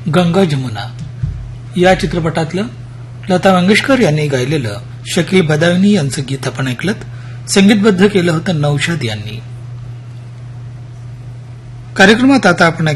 गंगा जमुना या चित्रपटातलं लता मंगेशकर यांनी गायलेलं शकील बदायुनी यांचं गीत आपण ऐकलं. संगीतबद्ध केलं होतं नौशाद यांनी. कार्यक्रमात आता आपण